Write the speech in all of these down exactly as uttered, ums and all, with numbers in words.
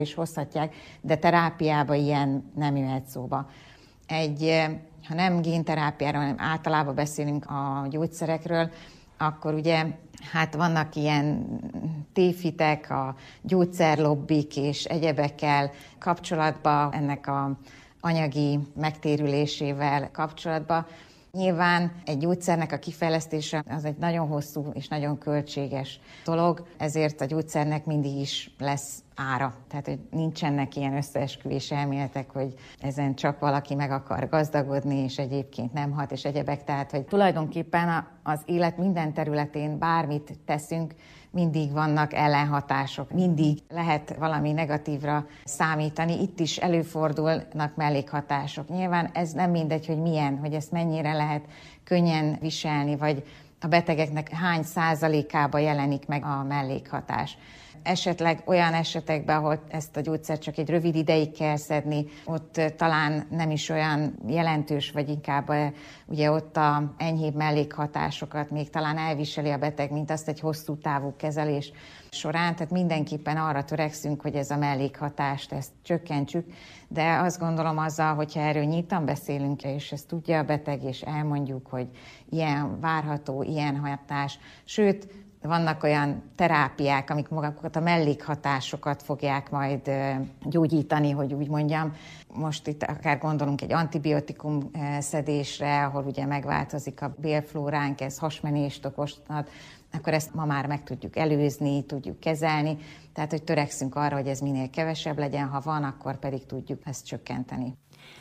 is hozhatják, de terápiában ilyen nem jöhet szóba. Egy, ha nem génterápiáról, hanem általában beszélünk a gyógyszerekről, akkor ugye hát vannak ilyen tévhitek, a gyógyszerlobbik és egyebekkel kapcsolatban, ennek a anyagi megtérülésével kapcsolatban. Nyilván egy gyógyszernek a kifejlesztése az egy nagyon hosszú és nagyon költséges dolog, ezért a gyógyszernek mindig is lesz ára. Tehát, hogy nincsenek ilyen összeesküvés elméletek, hogy ezen csak valaki meg akar gazdagodni, és egyébként nem hat, és egyebek. Tehát, hogy tulajdonképpen az élet minden területén bármit teszünk, mindig vannak ellenhatások, mindig lehet valami negatívra számítani, itt is előfordulnak mellékhatások. Nyilván ez nem mindegy, hogy milyen, hogy ezt mennyire lehet könnyen viselni, vagy a betegeknek hány százalékában jelenik meg a mellékhatás. Esetleg olyan esetekben, ahol ezt a gyógyszert csak egy rövid ideig kell szedni, ott talán nem is olyan jelentős, vagy inkább ugye ott a enyhébb mellékhatásokat még talán elviseli a beteg, mint azt egy hosszú távú kezelés során. Tehát mindenképpen arra törekszünk, hogy ez a mellékhatást, ezt csökkentsük, de azt gondolom azzal, hogyha erről nyíltan beszélünk, és ezt tudja a beteg, és elmondjuk, hogy ilyen várható, ilyen hatás, sőt, vannak olyan terápiák, amik magukat a mellékhatásokat fogják majd gyógyítani, hogy úgy mondjam. Most itt akár gondolunk egy antibiotikum szedésre, ahol ugye megváltozik a bélflóránk, ez hasmenést okozhat, akkor ezt ma már meg tudjuk előzni, tudjuk kezelni. Tehát, hogy törekszünk arra, hogy ez minél kevesebb legyen, ha van, akkor pedig tudjuk ezt csökkenteni.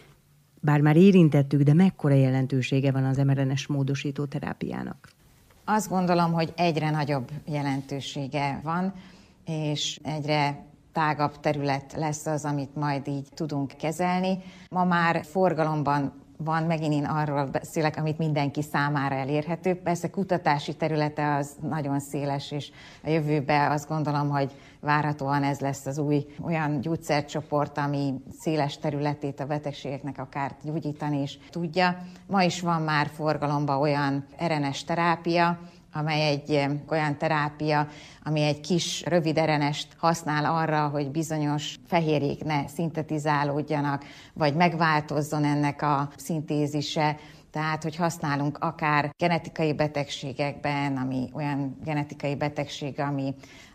Bár már érintettük, de mekkora jelentősége van az em er en es módosító terápiának? Azt gondolom, hogy egyre nagyobb jelentősége van, és egyre tágabb terület lesz az, amit majd így tudunk kezelni. Ma már forgalomban van, megint én arról beszélek, amit mindenki számára elérhető. Persze kutatási területe az nagyon széles, és a jövőben azt gondolom, hogy várhatóan ez lesz az új olyan gyógyszercsoport, ami széles területét a betegségeknek akár gyógyítani is tudja. Ma is van már forgalomban olyan er en es terápia, amely egy olyan terápia, ami egy kis, rövid er en est használ arra, hogy bizonyos fehérjék ne szintetizálódjanak, vagy megváltozzon ennek a szintézise. Tehát, hogy használunk akár genetikai betegségekben, ami olyan genetikai betegség, ami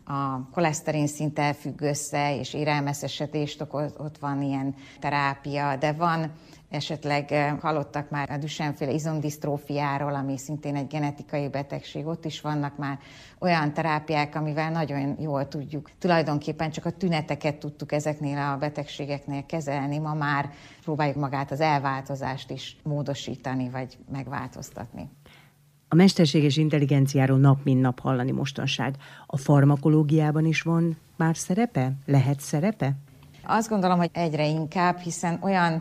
a koleszterin szinttel függ össze, és érelmeszesedést okoz, ott van ilyen terápia, de van esetleg hallottak már a Duchenne-féle izomdisztrófiáról, ami szintén egy genetikai betegség, ott is vannak már olyan terápiák, amivel nagyon jól tudjuk. Tulajdonképpen csak a tüneteket tudtuk ezeknél a betegségeknél kezelni, ma már próbáljuk magát az elváltozást is módosítani, vagy megváltoztatni. A mesterséges intelligenciáról nap mint nap hallani mostanság. A farmakológiában is van már szerepe? Lehet szerepe? Azt gondolom, hogy egyre inkább, hiszen olyan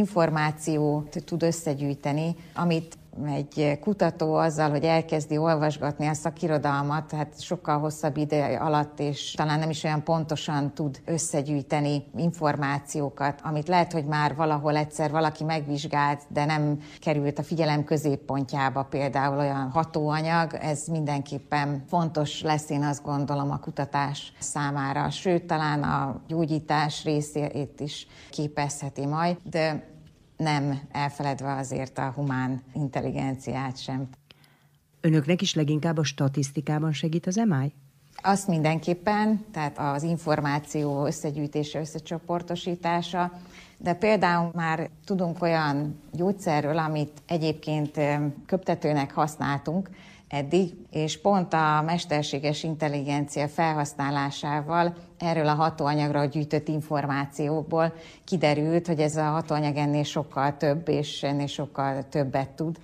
információt tud összegyűjteni, amit egy kutató azzal, hogy elkezdi olvasgatni a szakirodalmat, hát sokkal hosszabb ide alatt, és talán nem is olyan pontosan tud összegyűjteni információkat, amit lehet, hogy már valahol egyszer valaki megvizsgált, de nem került a figyelem középpontjába például olyan hatóanyag, ez mindenképpen fontos lesz, én azt gondolom, a kutatás számára, sőt, talán a gyógyítás részét is képezheti majd, de nem elfeledve azért a humán intelligenciát sem. Önöknek is leginkább a statisztikában segít az em i? Azt mindenképpen, tehát az információ összegyűjtése, összecsoportosítása, de például már tudunk olyan gyógyszerről, amit egyébként köptetőnek használtunk eddig, és pont a mesterséges intelligencia felhasználásával erről a hatóanyagról gyűjtött információkból kiderült, hogy ez a hatóanyag ennél sokkal több, és ennél sokkal többet tud,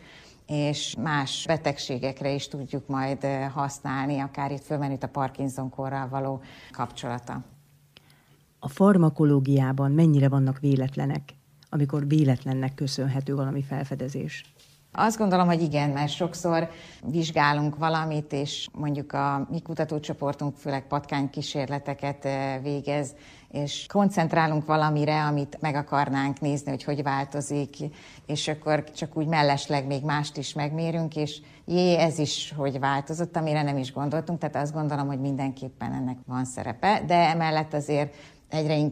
és más betegségekre is tudjuk majd használni, akár itt fölmerült a Parkinson-korral való kapcsolata. A farmakológiában mennyire vannak véletlenek, amikor véletlennek köszönhető valami felfedezés? Azt gondolom, hogy igen, mert sokszor vizsgálunk valamit, és mondjuk a mi kutatócsoportunk főleg patkánykísérleteket végez, és koncentrálunk valamire, amit meg akarnánk nézni, hogy hogy változik, és akkor csak úgy mellesleg még mást is megmérünk, és jé, ez is hogy változott, amire nem is gondoltunk, tehát azt gondolom, hogy mindenképpen ennek van szerepe, de emellett azért egyre